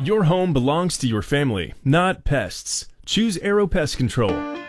Your home belongs to your family, not pests. Choose Aero Pest Control.